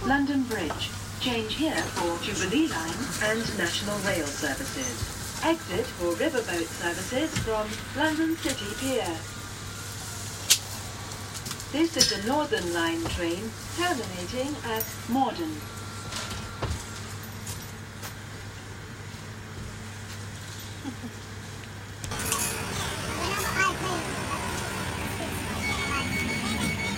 London Bridge. Change here for Jubilee Line and National Rail services. Exit for riverboat services from London City Pier. This is a Northern Line train terminating at Morden.